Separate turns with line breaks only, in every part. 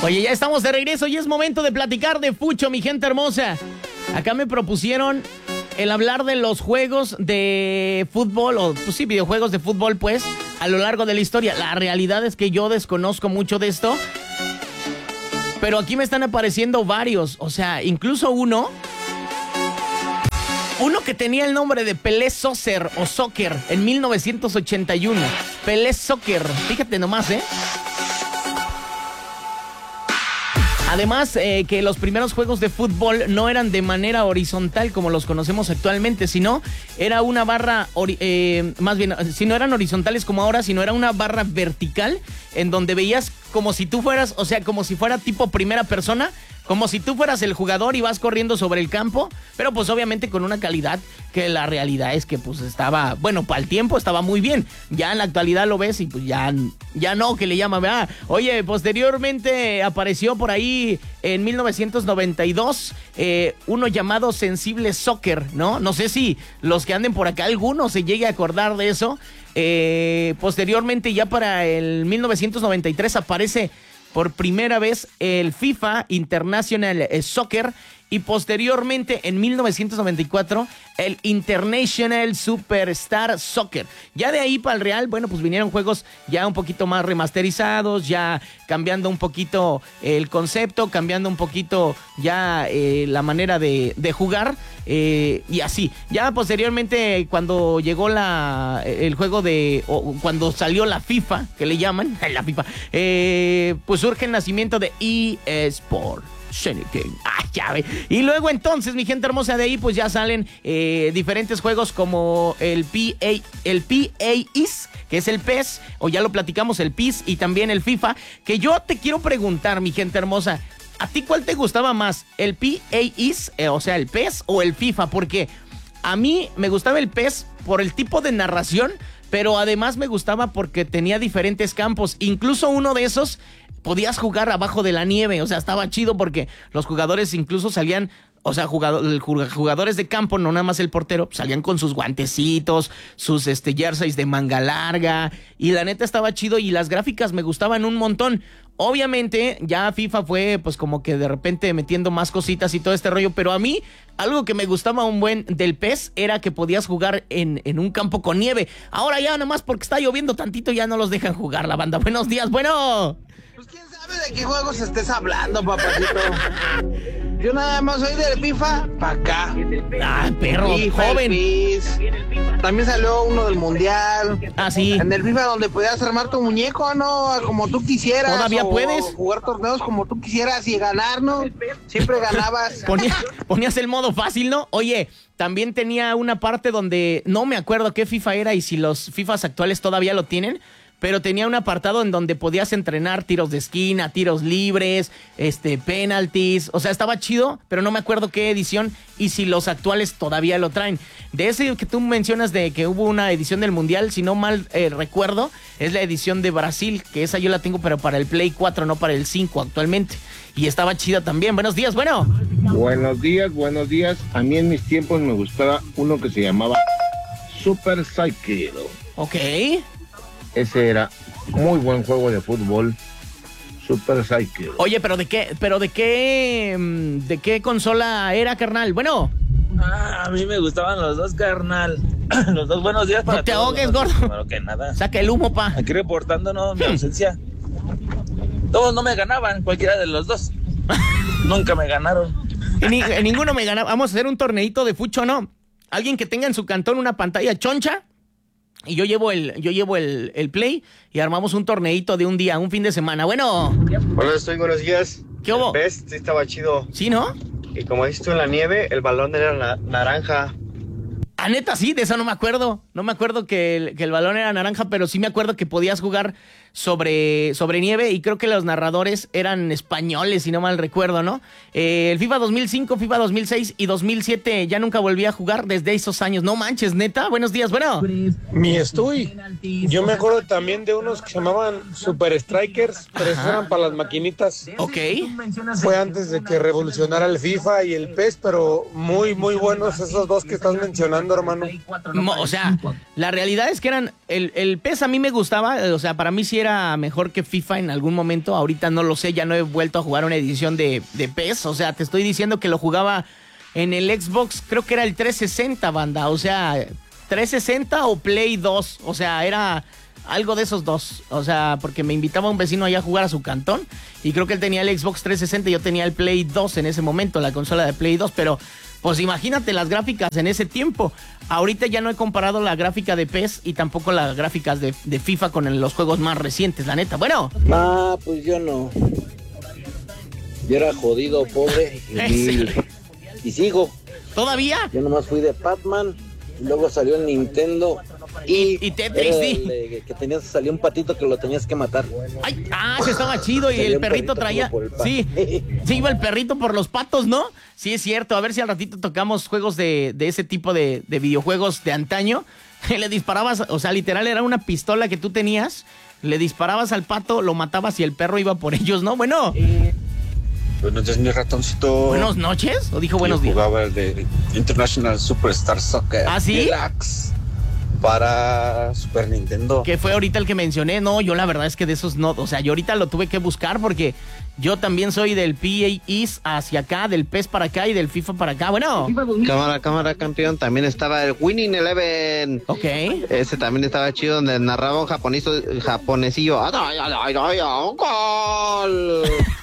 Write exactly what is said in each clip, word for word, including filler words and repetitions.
Oye, ya estamos de regreso y es momento de platicar de fucho, mi gente hermosa. Acá me propusieron el hablar de los juegos de fútbol, o pues sí, videojuegos de fútbol, pues, a lo largo de la historia. La realidad es que yo desconozco mucho de esto, pero aquí me están apareciendo varios, o sea, incluso uno... Uno que tenía el nombre de Pelé Soccer o Soccer en mil novecientos ochenta y uno. Pelé Soccer, fíjate nomás, ¿eh? Además, eh, que los primeros juegos de fútbol no eran de manera horizontal como los conocemos actualmente, sino era una barra, eh, más bien, si no eran horizontales como ahora, sino era una barra vertical en donde veías como si tú fueras, o sea, como si fuera tipo primera persona, como si tú fueras el jugador y vas corriendo sobre el campo, pero pues obviamente con una calidad que la realidad es que pues estaba, bueno, para el tiempo estaba muy bien. Ya en la actualidad lo ves y pues ya, ya no, que le llaman, ¿verdad? Oye, posteriormente apareció por ahí en mil novecientos noventa y dos eh, uno llamado Sensible Soccer, ¿no? No sé si los que anden por acá, alguno se llegue a acordar de eso. Eh, posteriormente, ya para el mil novecientos noventa y tres aparece por primera vez el FIFA International Soccer y posteriormente en mil novecientos noventa y cuatro el International Superstar Soccer. Ya de ahí para el Real, bueno, pues vinieron juegos ya un poquito más remasterizados, ya cambiando un poquito el concepto, cambiando un poquito ya eh, la manera de, de jugar eh, y así. Ya posteriormente cuando llegó la el juego de, o cuando salió la FIFA, que le llaman, la FIFA, eh, pues surge el nacimiento de eSports. Ah, ya ve. Y luego entonces, mi gente hermosa, de ahí pues ya salen eh, diferentes juegos como el P A, el P A E S, que es el P E S, o ya lo platicamos, el P I S y también el FIFA, que yo te quiero preguntar, mi gente hermosa, ¿a ti cuál te gustaba más? ¿El P A E S, eh, o sea, el P E S o el FIFA? Porque a mí me gustaba el P E S por el tipo de narración, pero además me gustaba porque tenía diferentes campos, incluso uno de esos podías jugar abajo de la nieve, o sea, estaba chido porque los jugadores incluso salían, o sea, jugador, jugadores de campo, no nada más el portero, salían con sus guantecitos, sus este, jerseys de manga larga, y la neta estaba chido y las gráficas me gustaban un montón. Obviamente, ya FIFA fue pues como que de repente metiendo más cositas y todo este rollo, pero a mí, algo que me gustaba un buen del P E S era que podías jugar en, en un campo con nieve. Ahora ya nada más porque está lloviendo tantito ya no los dejan jugar la banda. Buenos días, bueno...
Pues quién sabe de qué juegos estés hablando, papacito. Yo nada más soy del FIFA pa' acá.
Ah, perro,
FIFA,
joven.
También salió uno del Mundial.
Ah, sí.
En el FIFA donde podías armar tu muñeco, ¿no? Como tú quisieras.
¿Todavía
o
puedes?
Jugar torneos como tú quisieras y ganar, ¿no? Siempre ganabas.
Ponía, ponías el modo fácil, ¿no? Oye, también tenía una parte donde no me acuerdo qué FIFA era y si los FIFAs actuales todavía lo tienen, pero tenía un apartado en donde podías entrenar tiros de esquina, tiros libres, este, penalties, o sea, estaba chido, pero no me acuerdo qué edición y si los actuales todavía lo traen. De ese que tú mencionas de que hubo una edición del Mundial, si no mal eh, recuerdo, es la edición de Brasil, que esa yo la tengo, pero para el Play cuatro, no para el cinco actualmente. Y estaba chida también. Buenos días, bueno.
Buenos días, buenos días. A mí en mis tiempos me gustaba uno que se llamaba Super Cycle.
Ok.
Ese era muy buen juego de fútbol, Super Cycle.
Oye, pero de qué, pero de qué, de qué consola era, carnal. Bueno.
Ah, a mí me gustaban los dos, carnal. Los dos. Buenos días para
no te
todos.
ahogues, gordo.
Primero que nada.
Saca el humo, pa.
Aquí reportándonos mi ausencia. Todos no me ganaban, cualquiera de los dos. Nunca me ganaron.
Y ni, ninguno me ganaba. Vamos a hacer un torneito de fucho, ¿no? Alguien que tenga en su cantón una pantalla choncha. Y yo llevo el, yo llevo el, el Play y armamos un torneito de un día, un fin de semana. Bueno.
Hola, estoy buenos días.
¿Qué hubo?
El P E S sí estaba chido.
¿Sí, no?
Y como dices tú en la nieve, el balón era na- naranja.
Ah, neta, sí, de eso no me acuerdo. No me acuerdo que el, que el balón era naranja, pero sí me acuerdo que podías jugar sobre, sobre nieve y creo que los narradores eran españoles, si no mal recuerdo, ¿no? Eh, el FIFA dos mil cinco, FIFA dos mil seis y dos mil siete ya nunca volví a jugar desde esos años. No manches, neta. Buenos días, bueno.
Mi estoy. Yo me acuerdo también de unos que se llamaban Super Strikers, pero esos eran para las maquinitas.
Ok.
Fue antes de que revolucionara el FIFA y el P E S, pero muy, muy buenos esos dos que estás mencionando Nintendo, hermano.
No, o sea, la realidad es que eran... El, el P E S a mí me gustaba, o sea, para mí sí era mejor que FIFA en algún momento. Ahorita no lo sé, ya no he vuelto a jugar una edición de, de P E S. O sea, te estoy diciendo que lo jugaba en el Xbox, creo que era el trescientos sesenta, banda. O sea, trescientos sesenta o Play dos. O sea, era... algo de esos dos, o sea, porque me invitaba un vecino allá a jugar a su cantón y creo que él tenía el Xbox trescientos sesenta y yo tenía el Play dos en ese momento, la consola de Play dos, pero pues imagínate las gráficas en ese tiempo. Ahorita ya no he comparado la gráfica de P E S y tampoco las gráficas de, de FIFA con el, los juegos más recientes, la neta. Bueno.
Ah, pues yo no. Yo era jodido, pobre y humilde. Y sigo.
¿Todavía?
Yo nomás fui de Pac-Man, luego salió el Nintendo. Y,
y Tetris, sí.
De, que tenías, salió un patito que lo tenías que matar.
Ay, ah, se estaba chido y
salió
el perrito traía. Sí, sí, iba el perrito por los patos, ¿no? Sí, es cierto. A ver si al ratito tocamos juegos de, de ese tipo de, de videojuegos de antaño. Le disparabas, o sea, literal era una pistola que tú tenías. Le disparabas al pato, lo matabas y el perro iba por ellos, ¿no? Bueno.
Eh, buenos días, mi ratoncito.
¿Buenas noches? ¿O dijo buenos
Yo
días?
Jugaba el de International Superstar Soccer.
¿Ah, sí?
Deluxe para Super Nintendo.
Que fue ahorita el que mencioné. No, yo la verdad es que de esos no. O sea, yo ahorita lo tuve que buscar porque yo también soy del P A S hacia acá, del P E S para acá y del FIFA para acá. Bueno.
Cámara, cámara, campeón. También estaba el Winning Eleven.
Ok.
Ese también estaba chido, donde narraba un japonés, japonesillo. ¡Ay, ay, ay, ay, gol!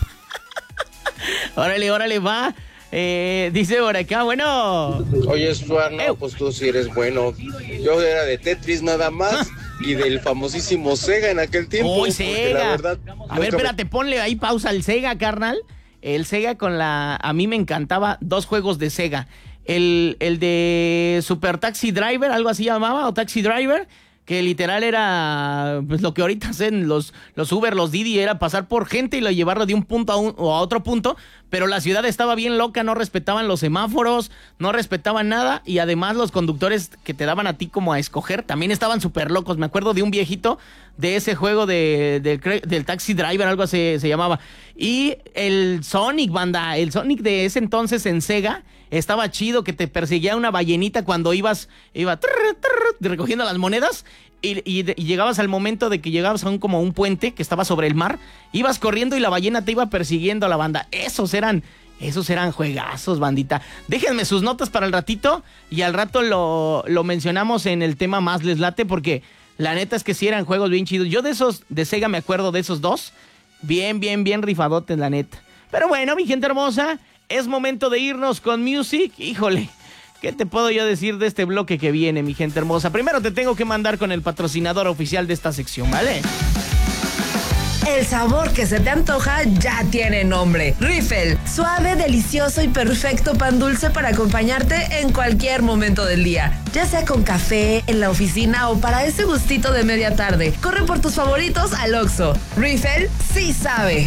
Órale, órale, va. Eh, dice por acá, bueno.
Oye, Stuart, no, pues tú sí eres bueno. Yo era de Tetris nada más y del famosísimo Sega en aquel tiempo.
Uy, Sega.
La verdad,
a ver, espérate, me... ponle ahí pausa al Sega, carnal. El Sega con la... A mí me encantaba dos juegos de Sega. El, el de Super Taxi Driver, algo así llamaba, o Taxi Driver, que literal era pues lo que ahorita hacen los, los Uber, los Didi, era pasar por gente y lo llevarlo de un punto a, un, o a otro punto, pero la ciudad estaba bien loca, no respetaban los semáforos, no respetaban nada, y además los conductores que te daban a ti como a escoger también estaban súper locos. Me acuerdo de un viejito de ese juego de, de, del Taxi Driver, algo así se llamaba, y el Sonic, banda, el Sonic de ese entonces en Sega estaba chido, que te perseguía una ballenita cuando ibas, iba trrr, trrr, recogiendo las monedas y, y, y llegabas al momento de que llegabas a un como un puente que estaba sobre el mar, ibas corriendo y la ballena te iba persiguiendo a la banda. Esos eran, esos eran juegazos, bandita. Déjenme sus notas para el ratito y al rato lo, lo mencionamos en el tema más les late, porque la neta es que sí eran juegos bien chidos. Yo de esos, de Sega me acuerdo de esos dos, bien, bien, bien rifadotes, la neta. Pero bueno, mi gente hermosa, es momento de irnos con music. Híjole, ¿qué te puedo yo decir de este bloque que viene, mi gente hermosa? Primero te tengo que mandar con el patrocinador oficial de esta sección, ¿vale?
El sabor que se te antoja ya tiene nombre. Riffle, suave, delicioso y perfecto pan dulce para acompañarte en cualquier momento del día. Ya sea con café, en la oficina o para ese gustito de media tarde. Corre por tus favoritos al Oxxo. Riffle sí sabe.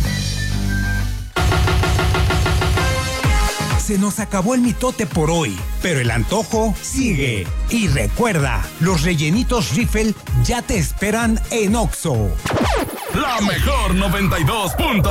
Se nos acabó el mitote por hoy, pero el antojo sigue. Y recuerda, los rellenitos Riffle ya te esperan en Oxxo.
La mejor noventa y dos punto